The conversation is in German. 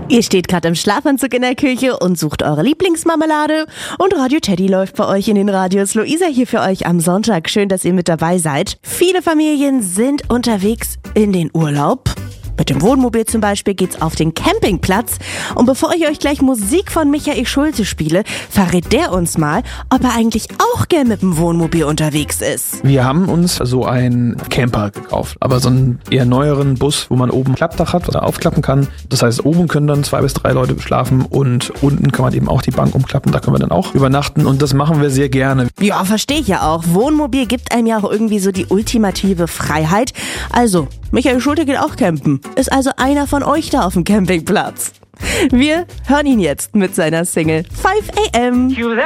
Ihr steht gerade im Schlafanzug in der Küche und sucht eure Lieblingsmarmelade und Radio Teddy läuft bei euch in den Radios. Luisa hier für euch am Sonntag. Schön, dass ihr mit dabei seid. Viele Familien sind unterwegs in den Urlaub. Mit dem Wohnmobil zum Beispiel geht's auf den Campingplatz. Und bevor ich euch gleich Musik von Michael Schulte spiele, verrät der uns mal, ob er eigentlich auch gern mit dem Wohnmobil unterwegs ist. Wir haben uns so einen Camper gekauft, aber so einen eher neueren Bus, wo man oben ein Klappdach hat, was er aufklappen kann. Das heißt, oben können dann 2 bis 3 Leute schlafen und unten kann man eben auch die Bank umklappen, da können wir dann auch übernachten und das machen wir sehr gerne. Ja, verstehe ich ja auch. Wohnmobil gibt einem ja auch irgendwie so die ultimative Freiheit. Also, Michael Schulte geht auch campen. Ist also einer von euch da auf dem Campingplatz. Wir hören ihn jetzt mit seiner Single 5 AM.